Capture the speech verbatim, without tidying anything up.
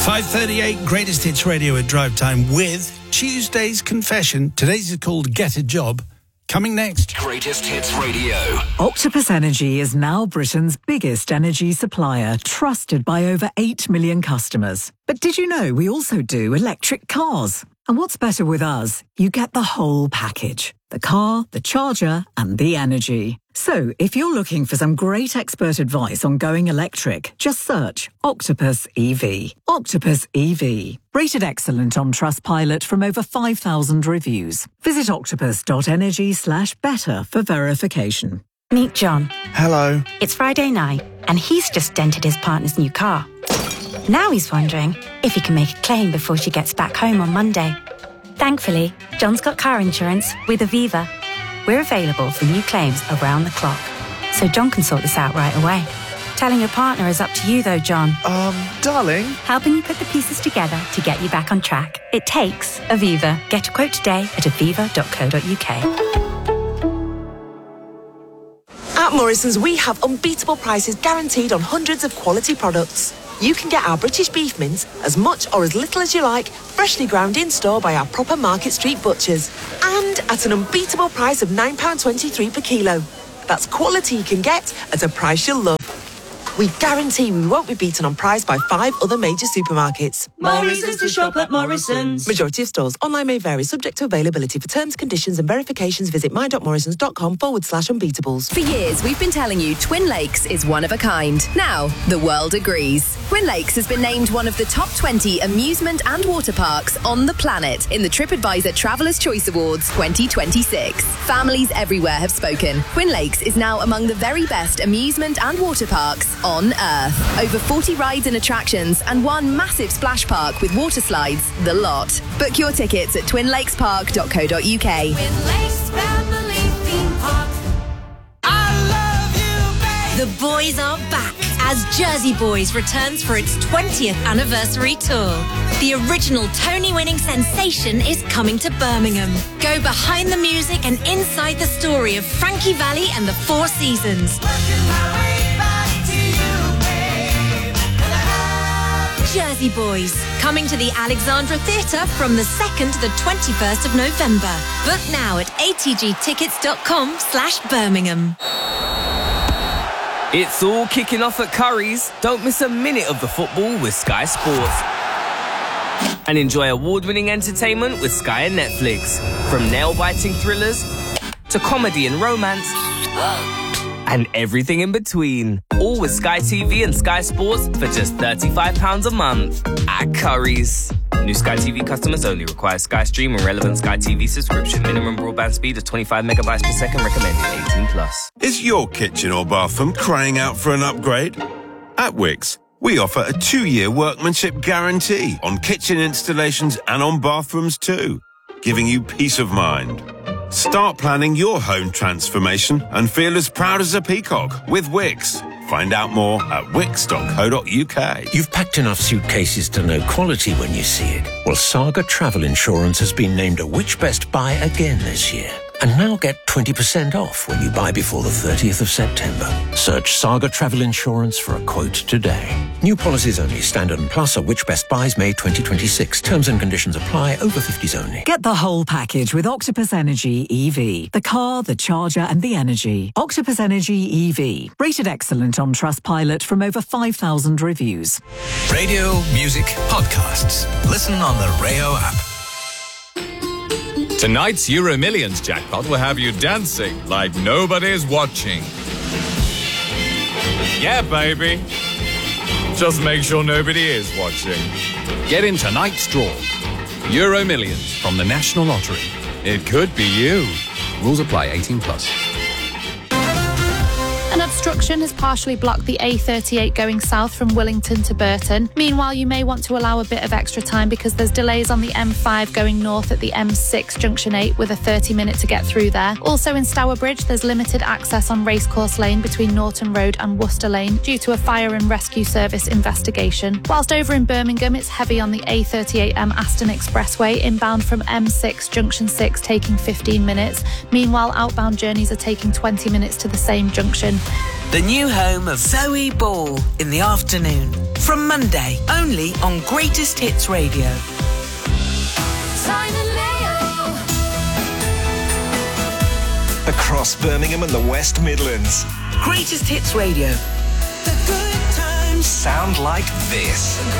five thirty-eight, Greatest Hits Radio at Drive Time with Tuesday's Confession. Today's is called Get a Job. Coming next. Greatest Hits Radio. Octopus Energy is now Britain's biggest energy supplier, trusted by over eight million customers. But did you know we also do electric cars? And what's better with us? You get the whole package. The car, the charger, and the energy. So, if you're looking for some great expert advice on going electric, just search Octopus E V. Octopus E V. Rated excellent on Trustpilot from over five thousand reviews. Visit octopus.energy slash better for verification. Meet John. Hello. It's Friday night, and he's just dented his partner's new car. Now he's wondering if he can make a claim before she gets back home on Monday. Thankfully, John's got car insurance with Aviva. We're available for new claims around the clock, so John can sort this out right away. Telling your partner is up to you though, John. Um, darling? Helping you put the pieces together to get you back on track. It takes Aviva. Get a quote today at aviva dot co dot uk. At Morrison's, we have unbeatable prices guaranteed on hundreds of quality products. You can get our British beef mince as much or as little as you like, freshly ground in store by our proper Market Street butchers. And at an unbeatable price of nine pounds twenty-three per kilo. That's quality you can get at a price you'll love. We guarantee we won't be beaten on price by five other major supermarkets. More reasons to shop at Morrison's. Majority of stores. Online may vary, subject to availability. For terms, conditions and verifications, visit my.morrisons.com forward slash unbeatables. For years, we've been telling you Twin Lakes is one of a kind. Now, the world agrees. Twin Lakes has been named one of the top twenty amusement and water parks on the planet in the TripAdvisor Traveller's Choice Awards twenty twenty-six. Families everywhere have spoken. Twin Lakes is now among the very best amusement and water parks on Earth. Over forty rides and attractions and one massive splash park with water slides, the lot. Book your tickets at twin lakes park dot co dot uk. Twin Lakes Family Theme Park. I love you, babe. The boys are back as Jersey Boys returns for its twentieth anniversary tour. The original Tony-winning sensation is coming to Birmingham. Go behind the music and inside the story of Frankie Valli and the Four Seasons. Jersey Boys, coming to the Alexandra Theatre from the second to the twenty-first of November. Book now at a t g tickets dot com slash Birmingham. It's all kicking off at Curry's. Don't miss a minute of the football with Sky Sports. And enjoy award-winning entertainment with Sky and Netflix. From nail-biting thrillers to comedy and romance and everything in between. All with Sky T V and Sky Sports for just thirty-five pounds a month at Curry's. New Sky T V customers only. Require Sky Stream and relevant Sky T V subscription. Minimum broadband speed of twenty-five megabytes per second. Recommended eighteen plus. Is your kitchen or bathroom crying out for an upgrade? At Wickes, we offer a two-year workmanship guarantee on kitchen installations and on bathrooms too, giving you peace of mind. Start planning your home transformation and feel as proud as a peacock with Wickes. Find out more at wix dot co dot uk. You've packed enough suitcases to know quality when you see it. Well, Saga Travel Insurance has been named a Which Best Buy again this year. And now get twenty percent off when you buy before the thirtieth of September. Search Saga Travel Insurance for a quote today. New policies only. Standard and Plus are Which Best Buys May twenty twenty-six. Terms and conditions apply. Over fifties only. Get the whole package with Octopus Energy E V. The car, the charger and the energy. Octopus Energy E V. Rated excellent on Trustpilot from over five thousand reviews. Radio, music, podcasts. Listen on the Rayo app. Tonight's Euro Millions jackpot will have you dancing like nobody's watching. Yeah, baby. Just make sure nobody is watching. Get in tonight's draw. Euro Millions from the National Lottery. It could be you. Rules apply. eighteen plus. An obstruction has partially blocked the A thirty-eight going south from Willington to Burton. Meanwhile, you may want to allow a bit of extra time because there's delays on the M five going north at the M six junction eight with a thirty minute to get through there. Also in Stourbridge, there's limited access on Racecourse Lane between Norton Road and Worcester Lane due to a fire and rescue service investigation. Whilst over in Birmingham, it's heavy on the A thirty-eight M Aston Expressway inbound from M six junction six taking fifteen minutes. Meanwhile, outbound journeys are taking twenty minutes to the same junction. The new home of Zoe Ball in the afternoon. From Monday, only on Greatest Hits Radio. Simon Mayo. Across Birmingham and the West Midlands. Greatest Hits Radio. The good times sound like this.